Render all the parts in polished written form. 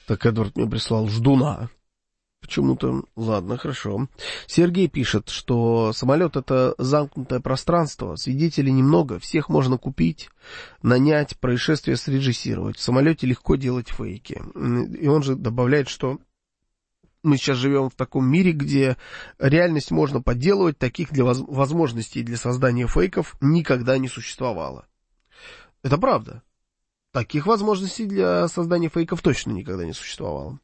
Так Эдвард мне прислал ждуна. Почему-то, ладно, хорошо. Сергей пишет, что самолет — это замкнутое пространство, свидетелей немного, всех можно купить, нанять, происшествие срежиссировать. В самолете легко делать фейки. И он же добавляет, что мы сейчас живем в таком мире, где реальность можно подделывать, таких возможностей для создания фейков никогда не существовало. Это правда. Таких возможностей для создания фейков точно никогда не существовало.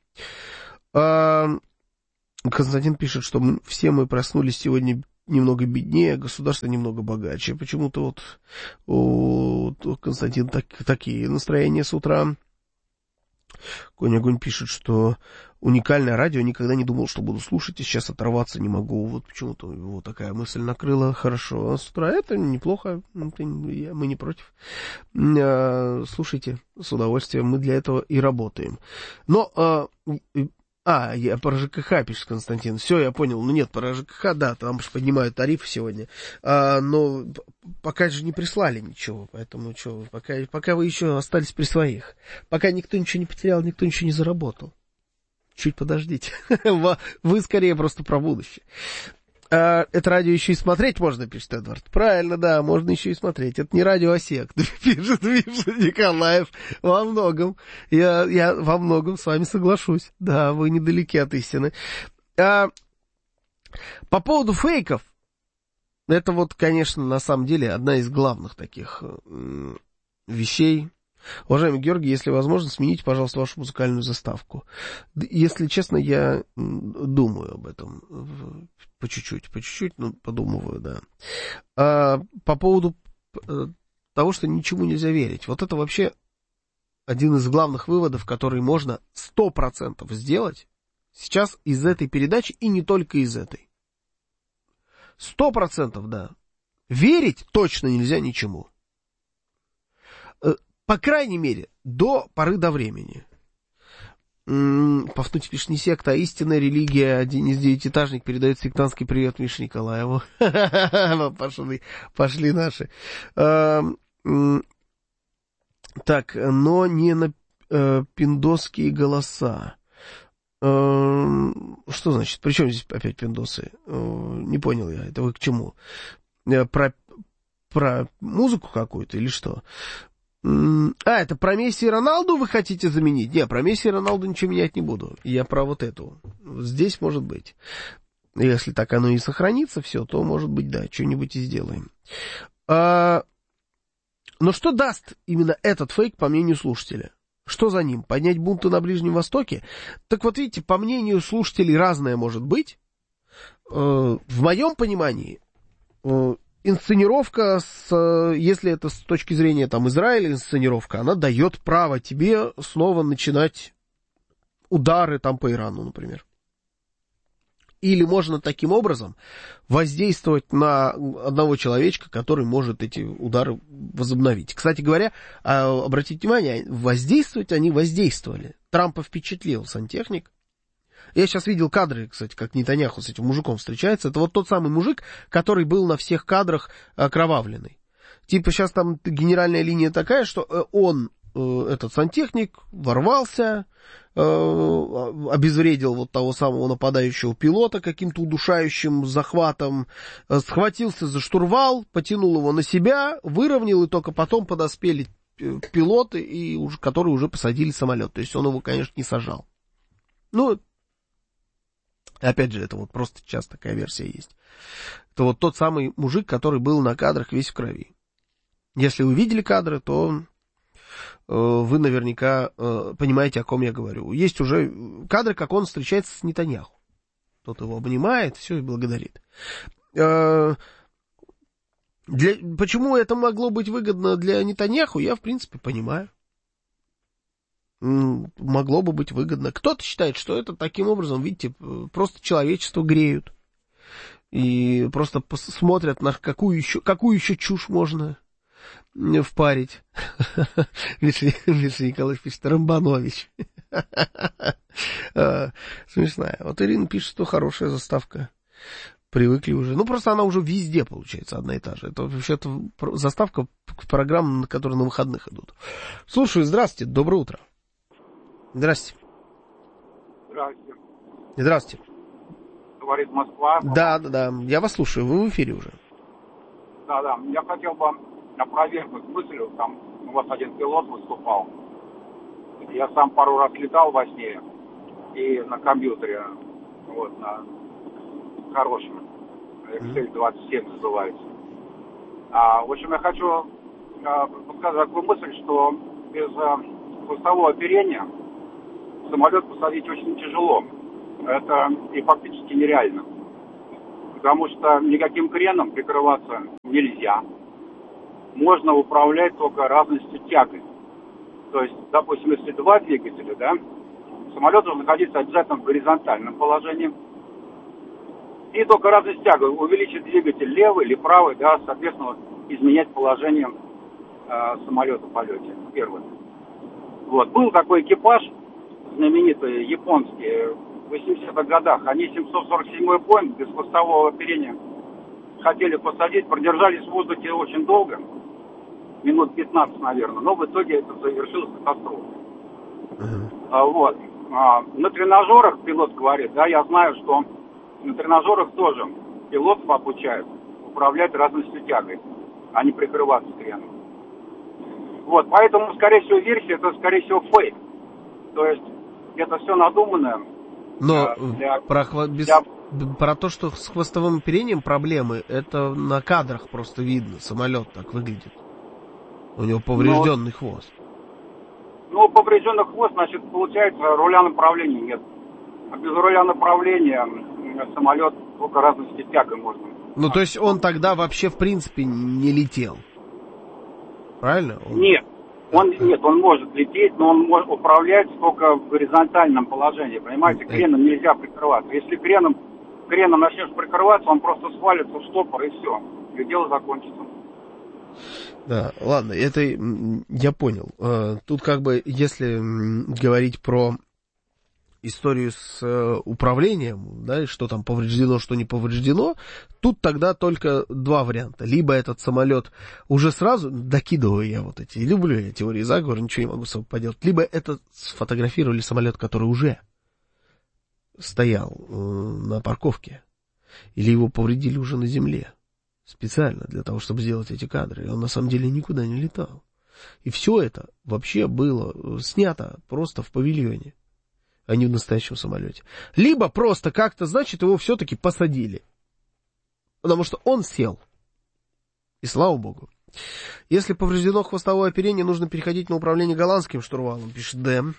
Константин пишет, что все мы проснулись сегодня немного беднее, государство немного богаче. Почему-то вот Константин такие настроения с утра. Конь-огонь пишет, что уникальное радио, никогда не думал, что буду слушать, и сейчас оторваться не могу. Вот почему-то его такая мысль накрыла. Хорошо, с утра это неплохо, мы не против. Слушайте, с удовольствием, мы для этого и работаем. Но... я про ЖКХ, пишет Константин. Все, я понял. Ну нет, про ЖКХ, да, там же поднимают тарифы сегодня. Но пока же не прислали ничего. Поэтому что, пока вы еще остались при своих. Пока никто ничего не потерял, никто ничего не заработал. Чуть подождите. Вы скорее просто про будущее. Это радио еще и смотреть можно, пишет Эдвард. Правильно, да, можно еще и смотреть. Это не радио, а сектор, пишет Николаев. Во многом. Я во многом с вами соглашусь. Да, вы недалеки от истины. По поводу фейков, это вот, конечно, на самом деле одна из главных таких вещей. Уважаемый Георгий, если возможно, смените, пожалуйста, вашу музыкальную заставку. Если честно, я думаю об этом по чуть-чуть, но подумываю, да. По поводу того, что ничему нельзя верить. Вот это вообще один из главных выводов, который можно 100% сделать сейчас из этой передачи и не только из этой. 100%, да. Верить точно нельзя ничему. По крайней мере, до поры до времени. Пафнутий пишет, не секта, а истинная религия. Один из девятиэтажник передает сектантский привет Мише Николаеву. Пошли наши. Так, но не на пиндосские голоса. Что значит? При чем здесь опять пиндосы? Не понял я. Это вы к чему? Про музыку какую-то или что? Это про Месси и Роналду вы хотите заменить? Не, про Месси и Роналду ничего менять не буду. Я про вот эту. Здесь может быть. Если так оно и сохранится все, то, может быть, да, что-нибудь и сделаем. Но что даст именно этот фейк, по мнению слушателя? Что за ним? Поднять бунты на Ближнем Востоке? Так вот, видите, по мнению слушателей разное может быть. В моем понимании... инсценировка, если это с точки зрения там Израиля инсценировка, она дает право тебе снова начинать удары там по Ирану, например. Или можно таким образом воздействовать на одного человечка, который может эти удары возобновить. Кстати говоря, обратите внимание, воздействовать они воздействовали. Трампа впечатлил сантехник. Я сейчас видел кадры, кстати, как Нетаньяху с этим мужиком встречается. Это вот тот самый мужик, который был на всех кадрах окровавленный. Типа сейчас там генеральная линия такая, что он, этот сантехник, ворвался, обезвредил вот того самого нападающего пилота каким-то удушающим захватом, схватился за штурвал, потянул его на себя, выровнял, и только потом подоспели пилоты, которые уже посадили самолет. То есть он его, конечно, не сажал. Ну, опять же, это вот просто сейчас такая версия есть. Это вот тот самый мужик, который был на кадрах весь в крови. Если вы видели кадры, то вы наверняка понимаете, о ком я говорю. Есть уже кадры, как он встречается с Нетаньяху. Тот его обнимает, все, и благодарит. Почему это могло быть выгодно для Нетаньяху, я, в принципе, понимаю. Могло бы быть выгодно. Кто-то считает, что это таким образом, видите, просто человечество греют. И просто смотрят, на какую еще чушь можно впарить. Миша Николаевич пишет, Рамбанович. Смешная. Вот Ирина пишет, что хорошая заставка. Привыкли уже. Ну, просто она уже везде, получается, одна и та же. Это вообще-то заставка к программам, которые на выходных идут. Слушаю, здравствуйте, доброе утро. Здрасте. Здравствуйте. Здравствуйте. Говорит Москва. Да. Я вас слушаю. Вы в эфире уже. Да. Я хотел бы опровергнуть мысль. Там у вас один пилот выступал. Я сам пару раз летал во сне. И на компьютере. Вот, на хорошем. XL-27 называется. В общем, я хочу подсказать такую мысль, что без хвостового оперения самолет посадить очень тяжело. Это и фактически нереально. Потому что никаким креном прикрываться нельзя. Можно управлять только разностью тяги. То есть, допустим, если два двигателя, да, самолет должен находиться обязательно в горизонтальном положении. И только разность тяги увеличить двигатель левый или правый, да, соответственно, изменять положение самолета в полете. Первое. Вот. Был такой экипаж, знаменитый японский, в 80-х годах. Они 747-й Боинг без хвостового оперения хотели посадить, продержались в воздухе очень долго, минут 15, наверное, но в итоге это завершилось катастрофой. Вот. На тренажерах пилот говорит, да, я знаю, что на тренажерах тоже пилотов обучают управлять разностью тягой, а не прикрываться креном. Вот, поэтому, скорее всего, версия, это, скорее всего, фейк. То есть, это все надуманное. Но про то, что с хвостовым оперением проблемы, это на кадрах просто видно. Самолет так выглядит. У него поврежденный хвост. Ну, поврежденный хвост, значит, получается, руля направления нет. А без руля направления самолет только разности тягой можно. Ну, то есть он тогда вообще, в принципе, не летел? Правильно? Нет. Он может лететь, но он может управлять только в горизонтальном положении. Понимаете, креном нельзя прикрываться. Если креном начнешь прикрываться, он просто свалится в штопор и все. И дело закончится. Да, ладно, это я понял. Тут как бы, если говорить про историю с управлением, да, что там повреждено, что не повреждено, тут тогда только два варианта. Либо этот самолет уже сразу, докидываю я вот эти, люблю я теории заговора, ничего не могу с собой поделать, либо это сфотографировали самолет, который уже стоял на парковке, или его повредили уже на земле, специально для того, чтобы сделать эти кадры, и он на самом деле никуда не летал. И все это вообще было снято просто в павильоне, а не в настоящем самолете. Либо просто как-то, значит, его все-таки посадили. Потому что он сел. И слава богу. Если повреждено хвостовое оперение, нужно переходить на управление голландским штурвалом, пишет Дэм.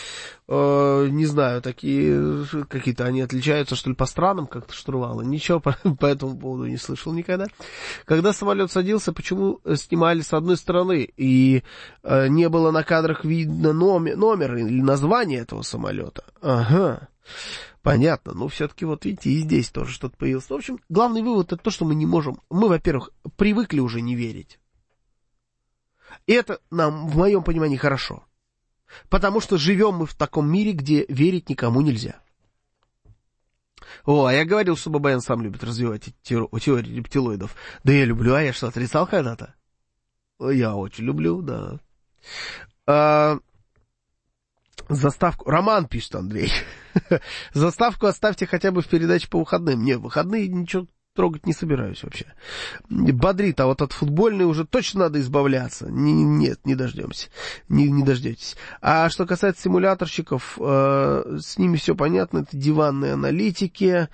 Не знаю, такие какие-то они отличаются, что ли, по странам как-то штурвалы. Ничего по этому поводу не слышал никогда. Когда самолет садился, почему снимали с одной стороны и не было на кадрах видно номер или название этого самолета? Ага, понятно. Но все-таки вот видите, и здесь тоже что-то появилось. В общем, главный вывод это то, что мы не можем. Мы, во-первых, привыкли уже не верить. И это нам, в моем понимании, хорошо. Потому что живем мы в таком мире, где верить никому нельзя. А я говорил, что Бабаян сам любит развивать теории рептилоидов. Да я люблю, а я что, отрицал когда-то? Я очень люблю, да. Заставку... Роман пишет, Андрей. Заставку оставьте хотя бы в передаче по выходным. Не, в выходные ничего трогать не собираюсь вообще. Бодрит, а вот от футбольной уже точно надо избавляться. Нет, не дождемся. Не дождетесь. А что касается симуляторщиков, с ними все понятно. Это диванные аналитики.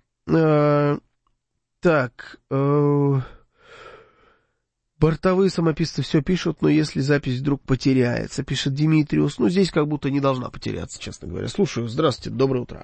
Бортовые самописцы все пишут, но если запись вдруг потеряется, пишет Димитриус. Здесь как будто не должна потеряться, честно говоря. Слушаю. Здравствуйте, доброе утро.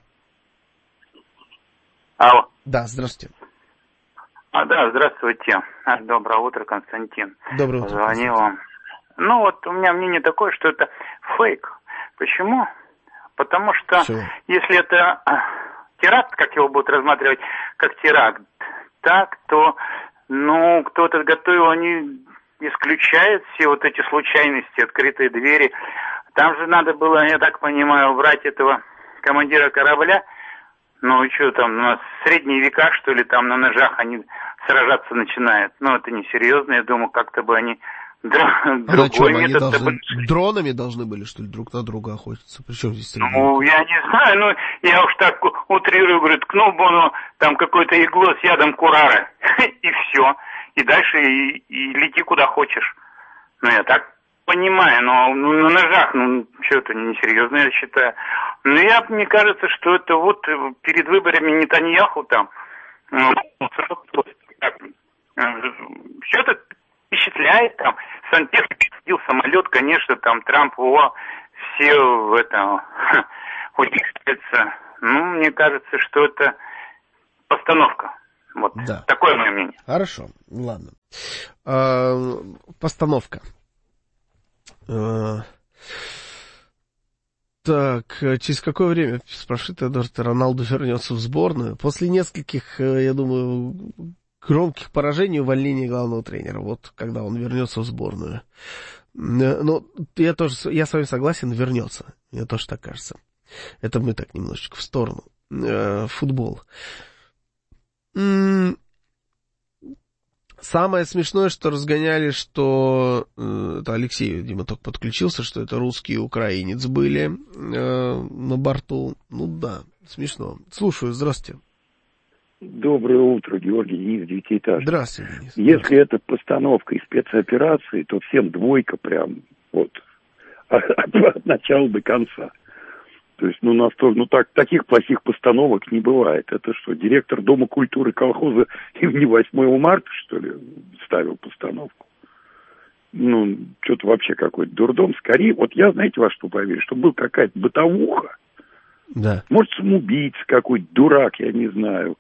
Алло. Да, здравствуйте. Да, здравствуйте. Доброе утро, Константин. Доброе утро. Звонил вам. У меня мнение такое, что это фейк. Почему? Потому что если это теракт, как его будут рассматривать как теракт, так, то, кто-то готовил, они исключают все вот эти случайности, открытые двери. Там же надо было, я так понимаю, брать этого командира корабля. Что там, у нас средние века, что ли, там на ножах они сражаться начинают. Это несерьезно, я думаю, как-то бы они Другой метод... Дронами должны были, что ли, друг на друга охотиться? Причем здесь... Ну, я не знаю, я уж так утрирую, говорю, ткнул бы он там какое-то игло с ядом курары, и все. И дальше и лети куда хочешь. Ну, я так понимаю, но на ножах, что это несерьезно, я считаю. Но мне кажется, что это вот перед выборами Нетаньяху там, все это впечатляет, там, сантехник сидел самолет, конечно, там, Трамп, все в этом, удивляются. Мне кажется, что это постановка. Вот, да. Такое мое мнение. Хорошо, ладно. Постановка. Так, через какое время, спрашивает Эдуард, Роналду вернется в сборную? После нескольких, я думаю, громких поражений, увольнения главного тренера. Вот когда он вернется в сборную. Ну, я с вами согласен, вернется. Мне тоже так кажется. Это мы так немножечко в сторону. Футбол. Самое смешное, что разгоняли, что... Это Алексей, видимо, только подключился, что это русский и украинец были на борту. Ну да, смешно. Слушаю, здравствуйте. Доброе утро, Георгий, Денис, девятиэтажный. Здравствуйте, Денис. Если это постановка и спецоперации, то всем двойка прям вот от начала до конца. То есть, таких плохих постановок не бывает. Это что, директор Дома культуры колхоза имени 8 марта, что ли, ставил постановку? Что-то вообще какой-то дурдом. Скорее, вот я, знаете, во что поверю, что был какая-то бытовуха. Да. Может, самоубийца какой-то, дурак, я не знаю.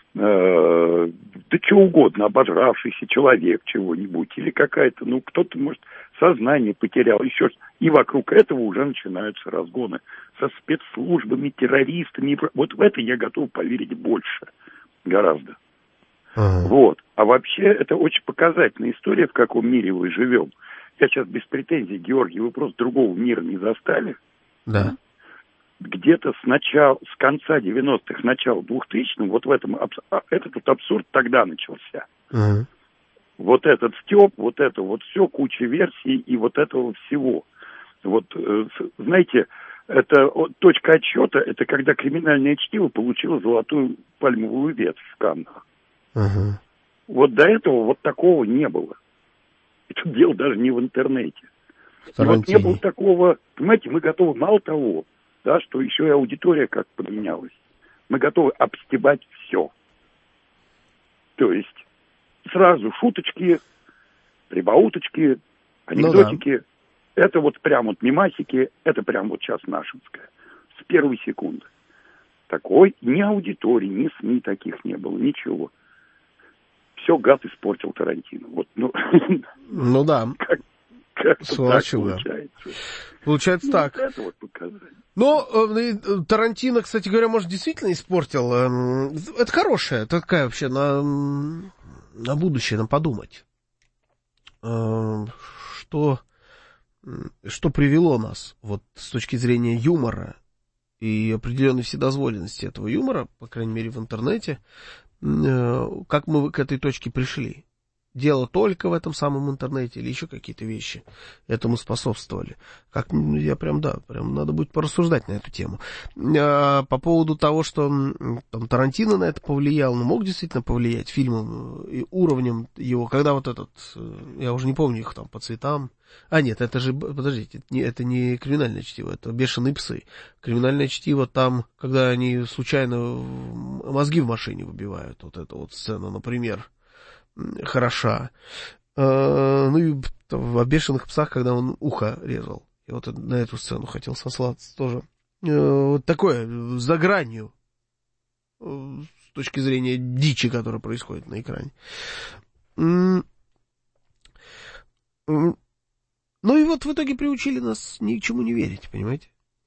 Да что угодно, обожравшийся человек чего-нибудь. Или какая-то, кто-то, может, сознание потерял. Еще и вокруг этого уже начинаются разгоны со спецслужбами, террористами. Вот в это я готов поверить больше. Гораздо. Ага. Вот. А вообще, это очень показательная история, в каком мире мы живем. Я сейчас без претензий, Георгий, вы просто другого мира не застали. Да. Где-то с конца 90-х, начала 2000-х, вот в этом, этот вот абсурд тогда начался. Uh-huh. Вот этот стёб, вот это вот все, куча версий и вот этого всего. Вот, знаете, это точка отсчета, это когда криминальное чтиво получило золотую пальмовую ветвь в Каннах. Uh-huh. Вот до этого вот такого не было. Это дело даже не в интернете. Вот не было такого, понимаете, мы готовы, мало того, да, что еще и аудитория как поменялась. Мы готовы обстебать все. То есть сразу шуточки, прибауточки, анекдотики. Да. Это вот прям вот мемасики, это прям вот сейчас нашинское. С первой секунды. Такой ни аудитории, ни СМИ таких не было, ничего. Все гад испортил Тарантино. Вот, ну да. Как сволочь, да. Получается так. Это вот показать. Но Тарантино, кстати говоря, может, действительно испортил. Это хорошее, это такая вообще на будущее, нам подумать. Что привело нас вот с точки зрения юмора и определенной вседозволенности этого юмора, по крайней мере в интернете, как мы к этой точке пришли. Дело только в этом самом интернете или еще какие-то вещи этому способствовали. Я прям надо будет порассуждать на эту тему. По поводу того, что там Тарантино на это повлиял, мог действительно повлиять фильмом и уровнем его, когда вот этот, я уже не помню их там по цветам. Нет, это же, подождите, это не криминальное чтиво, это бешеные псы. Криминальное чтиво там, когда они случайно мозги в машине выбивают. Вот эта вот сцена, например, хороша. И в бешеных псах, когда он ухо резал. И вот на эту сцену хотел сослаться тоже. Вот такое, за гранью, с точки зрения дичи, которая происходит на экране. И вот в итоге приучили нас ни к чему не верить, понимаете?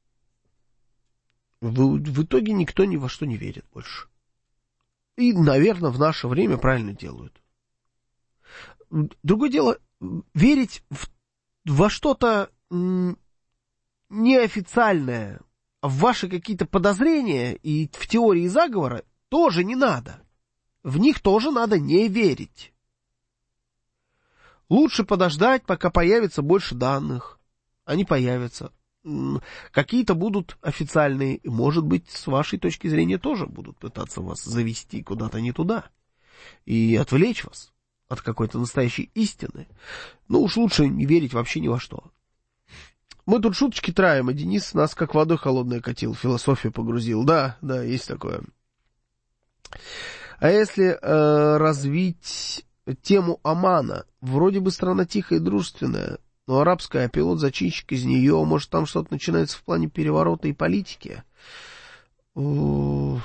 В итоге никто ни во что не верит больше. И, наверное, в наше время правильно делают. Другое дело, верить во что-то неофициальное, в ваши какие-то подозрения и в теории заговора тоже не надо. В них тоже надо не верить. Лучше подождать, пока появится больше данных. Они появятся. Какие-то будут официальные, может быть, с вашей точки зрения тоже будут пытаться вас завести куда-то не туда и отвлечь вас от какой-то настоящей истины. Ну уж лучше не верить вообще ни во что. Мы тут шуточки траем, а Денис нас как водой холодной катил, в философию погрузил. Да, есть такое. А если развить тему Омана, вроде бы страна тихая и дружественная, но арабская, а пилот-зачинщик из нее, может, там что-то начинается в плане переворота и политики. А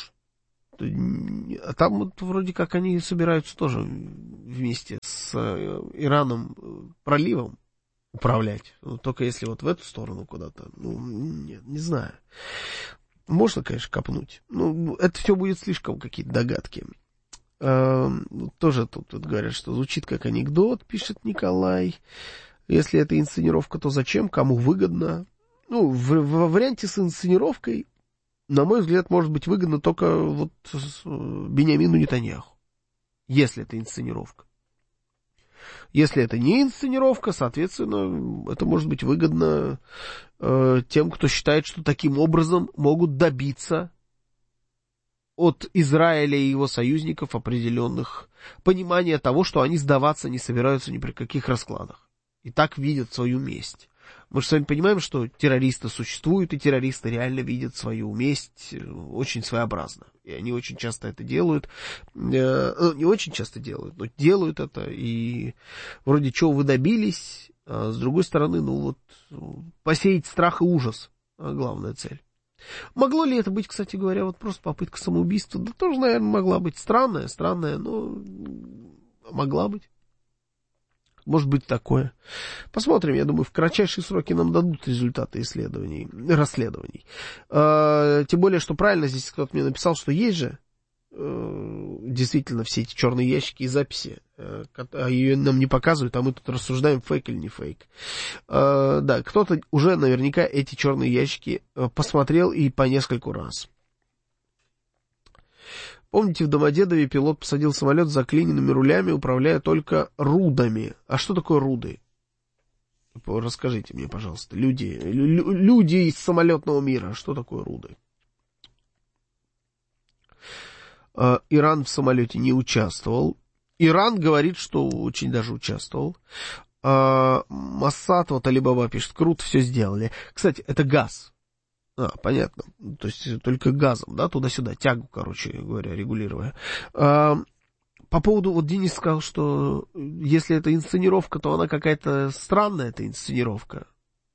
там вот вроде как они собираются тоже вместе с Ираном проливом управлять. Только если вот в эту сторону куда-то. Нет, не знаю. Можно, конечно, копнуть. Это все будет слишком какие-то догадки. Тоже тут говорят, что звучит как анекдот, пишет Николай. Если это инсценировка, то зачем? Кому выгодно? В варианте с инсценировкой, на мой взгляд, может быть выгодно только вот Биньямину Нетаньяху. Если это инсценировка. Если это не инсценировка, соответственно, это может быть выгодно тем, кто считает, что таким образом могут добиться от Израиля и его союзников определенных понимания того, что они сдаваться не собираются ни при каких раскладах. И так видят свою месть. Мы же с вами понимаем, что террористы существуют, и террористы реально видят свою месть очень своеобразно. И они очень часто это делают. Не очень часто делают, но делают это. И вроде чего вы добились, а с другой стороны, посеять страх и ужас. Главная цель. Могло ли это быть, кстати говоря, вот просто попытка самоубийства? Да тоже, наверное, могла быть. Странная, но могла быть. Может быть такое. Посмотрим, я думаю, в кратчайшие сроки нам дадут результаты расследований. Тем более, что правильно здесь кто-то мне написал, что есть же действительно все эти черные ящики и записи. Ее нам не показывают, а мы тут рассуждаем, фейк или не фейк. Да, кто-то уже наверняка эти черные ящики посмотрел и по нескольку раз. Помните, в Домодедове пилот посадил самолет с заклиненными рулями, управляя только рудами. А что такое руды? Расскажите мне, пожалуйста. Люди из самолетного мира. Что такое руды? Иран в самолете не участвовал. Иран говорит, что очень даже участвовал. Моссад, вот Алибаба пишет, круто все сделали. Кстати, это газ. Понятно. То есть только газом, да, туда-сюда, тягу, короче говоря, регулируя. По поводу, вот Денис сказал, что если это инсценировка, то она какая-то странная, эта инсценировка.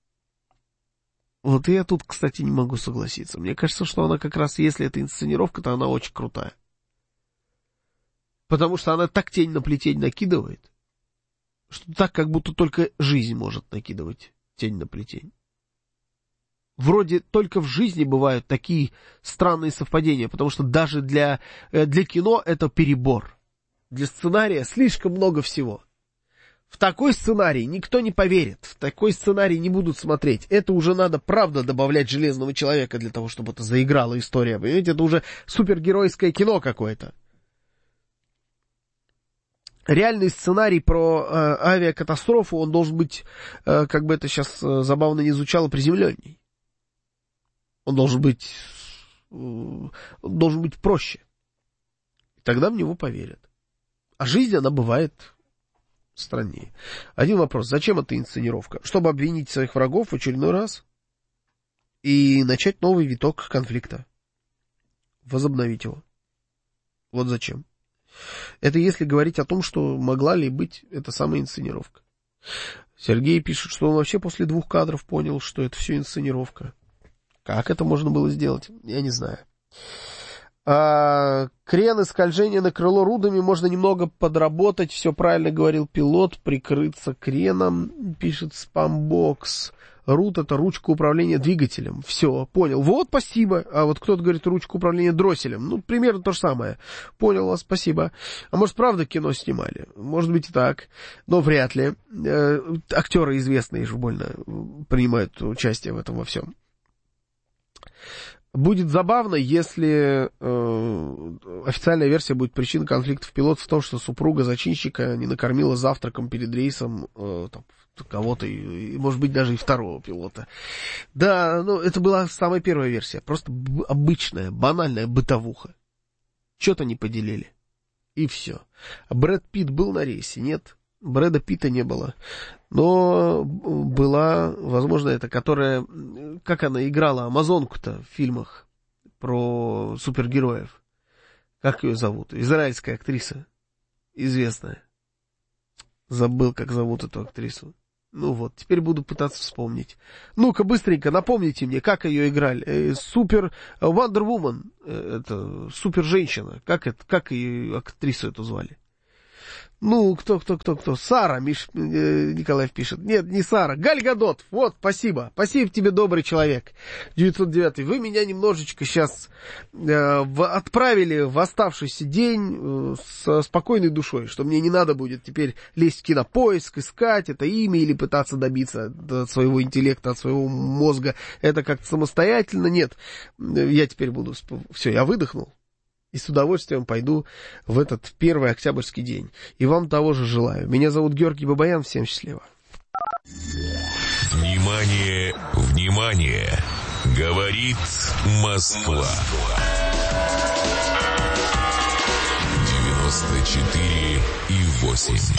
Вот я тут, кстати, не могу согласиться. Мне кажется, что она как раз, если это инсценировка, то она очень крутая. Потому что она так тень на плетень накидывает, что так, как будто только жизнь может накидывать тень на плетень. Вроде только в жизни бывают такие странные совпадения, потому что даже для кино это перебор. Для сценария слишком много всего. В такой сценарий никто не поверит, в такой сценарий не будут смотреть. Это уже надо, правда, добавлять Железного человека для того, чтобы это заиграла история. Понимаете, это уже супергеройское кино какое-то. Реальный сценарий про авиакатастрофу, он должен быть, как бы это сейчас забавно не звучало, приземленней. Он должен быть проще. Тогда в него поверят. А жизнь, она бывает страннее. Один вопрос. Зачем эта инсценировка? Чтобы обвинить своих врагов в очередной раз и начать новый виток конфликта. Возобновить его. Вот зачем. Это если говорить о том, что могла ли быть эта самая инсценировка. Сергей пишет, что он вообще после 2 кадров понял, что это все инсценировка. Как это можно было сделать? Я не знаю. Крен и скольжение на крыло рудами можно немного подработать. Все правильно говорил пилот. Прикрыться креном, пишет Спамбокс. Рут — это ручка управления двигателем. Все, понял. Вот, спасибо. А вот кто-то говорит ручка управления дросселем. Примерно то же самое. Понял вас, спасибо. А может, правда кино снимали? Может быть и так. Но вряд ли. Актеры известные же больно принимают участие в этом во всем. Будет забавно, если официальная версия будет причиной конфликтов пилотов в том, что супруга зачинщика не накормила завтраком перед рейсом кого-то, и, может быть, даже и второго пилота. Да, ну, это была самая первая версия. Просто обычная, банальная бытовуха. Что-то не поделили. И все. А Брэд Питт был на рейсе? Нет. Брэда Питта не было. Но была, возможно, эта, которая... Как она играла амазонку-то в фильмах про супергероев? Как ее зовут? Израильская актриса. Известная. Забыл, как зовут эту актрису. Ну вот, теперь буду пытаться вспомнить. Ну-ка, быстренько, напомните мне, как ее играли. Супер... Wonder Woman. Это супер-женщина. Как ее актрису эту звали? Ну, кто? Сара, Николаев пишет. Нет, не Сара, Галь Гадот. Вот, спасибо. Спасибо тебе, добрый человек. 909. Вы меня немножечко сейчас отправили в оставшийся день со спокойной душой, что мне не надо будет теперь лезть в Кинопоиск, искать это имя или пытаться добиться от своего интеллекта, от своего мозга. Это как-то самостоятельно. Нет, я теперь буду... Все, я выдохнул. И с удовольствием пойду в этот первый октябрьский день. И вам того же желаю. Меня зовут Георгий Бабаян. Всем счастливо. Внимание, внимание! Говорит Москва. 94,8.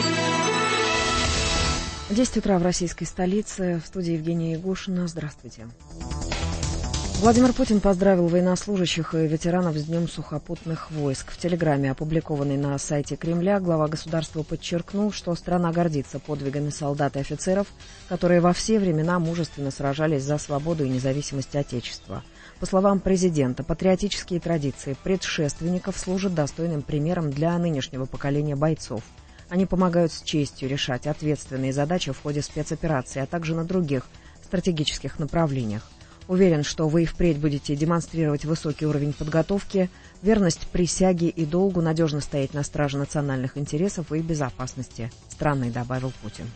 10 утра в российской столице. В студии Евгения Ягушина. Здравствуйте. Владимир Путин поздравил военнослужащих и ветеранов с Днем сухопутных войск. В телеграмме, опубликованной на сайте Кремля, глава государства подчеркнул, что страна гордится подвигами солдат и офицеров, которые во все времена мужественно сражались за свободу и независимость Отечества. По словам президента, патриотические традиции предшественников служат достойным примером для нынешнего поколения бойцов. Они помогают с честью решать ответственные задачи в ходе спецопераций, а также на других стратегических направлениях. Уверен, что вы и впредь будете демонстрировать высокий уровень подготовки, верность присяге и долгу, надежно стоять на страже национальных интересов и безопасности страны, добавил Путин.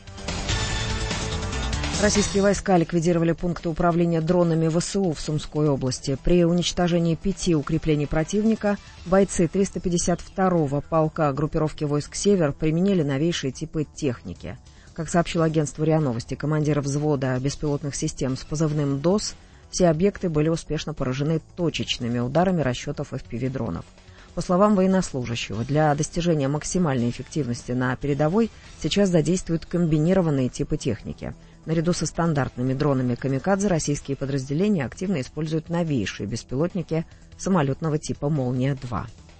Российские войска ликвидировали пункты управления дронами ВСУ в Сумской области. При уничтожении 5 укреплений противника бойцы 352-го полка группировки войск «Север» применили новейшие типы техники. Как сообщило агентство РИА Новости, командир взвода беспилотных систем с позывным ДОС, все объекты были успешно поражены точечными ударами расчетов FPV-дронов. По словам военнослужащего, для достижения максимальной эффективности на передовой сейчас задействуют комбинированные типы техники. Наряду со стандартными дронами «Камикадзе» российские подразделения активно используют новейшие беспилотники самолетного типа «Молния-2».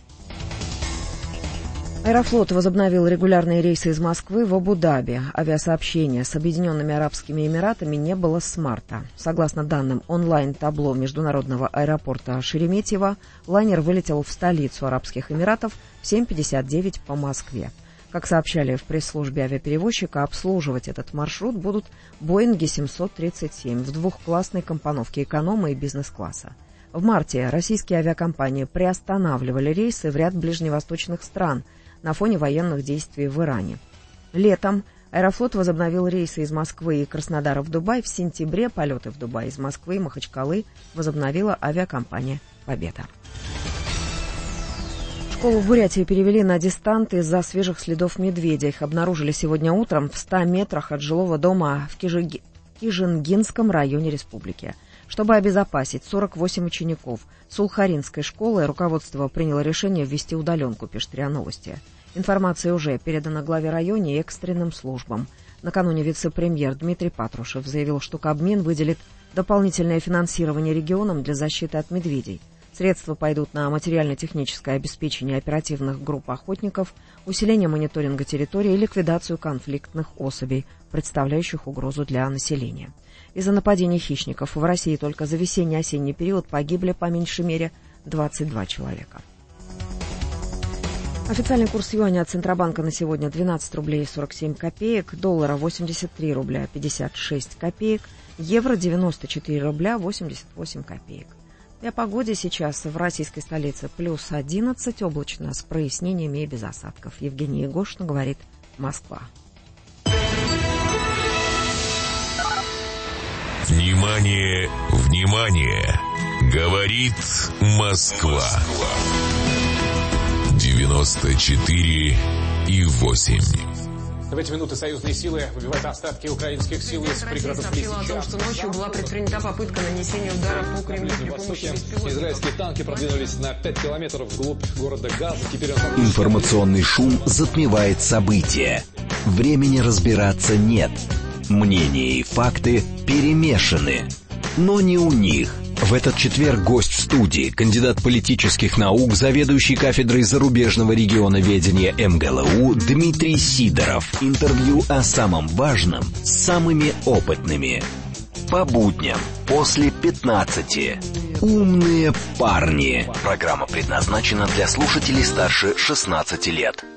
Аэрофлот возобновил регулярные рейсы из Москвы в Абу-Даби. Авиасообщения с Объединенными Арабскими Эмиратами не было с марта. Согласно данным онлайн-табло международного аэропорта Шереметьево, лайнер вылетел в столицу Арабских Эмиратов в 7:59 по Москве. Как сообщали в пресс-службе авиаперевозчика, обслуживать этот маршрут будут Боинги 737 в двухклассной компоновке эконома и бизнес-класса. В марте российские авиакомпании приостанавливали рейсы в ряд ближневосточных стран на фоне военных действий в Иране. Летом Аэрофлот возобновил рейсы из Москвы и Краснодара в Дубай. В сентябре полеты в Дубай из Москвы и Махачкалы возобновила авиакомпания «Победа». Школу в Бурятии перевели на дистант из-за свежих следов медведя. Их обнаружили сегодня утром в 100 метрах от жилого дома в Кижингинском районе республики. Чтобы обезопасить 48 учеников Сулхаринской школы, руководство приняло решение ввести удаленку, пишет РИА Новости. Информация уже передана главе района и экстренным службам. Накануне вице-премьер Дмитрий Патрушев заявил, что Кабмин выделит дополнительное финансирование регионам для защиты от медведей. Средства пойдут на материально-техническое обеспечение оперативных групп охотников, усиление мониторинга территории и ликвидацию конфликтных особей, представляющих угрозу для населения. Из-за нападений хищников в России только за весенне-осенний период погибли по меньшей мере 22 человека. Официальный курс юаня от Центробанка на сегодня 12 рублей 47 копеек, доллара 83 рубля 56 копеек, евро 94 рубля 88 копеек. И о погоде сейчас в российской столице плюс 11, облачно с прояснениями и без осадков. Евгения Ягушина говорит «Москва». Внимание, внимание! Говорит Москва. 94,8. В эти минуты союзные силы выбивают остатки украинских сил из пригородов Лисичанска. Сообщила о том, что ночью была предпринята попытка нанесения удара по Кремлю при помощи беспилотников. Израильские танки продвинулись на 5 километров вглубь города Газа. Теперь информационный шум затмевает события. Времени разбираться нет. Мнения и факты перемешаны. Но не у них. В этот четверг гость в студии, кандидат политических наук, заведующий кафедрой зарубежного регионоведения МГЛУ Дмитрий Сидоров. Интервью о самом важном с самыми опытными. По будням после 15. «Умные парни». Программа предназначена для слушателей старше 16 лет.